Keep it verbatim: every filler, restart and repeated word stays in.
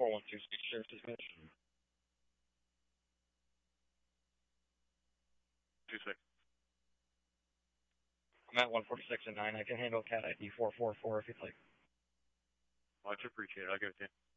four one two six, sheriff dispatch. Two six. I'm at one forty-six and nine. I can handle cat I D four four four if you'd like. Much appreciated. I'll give it to you.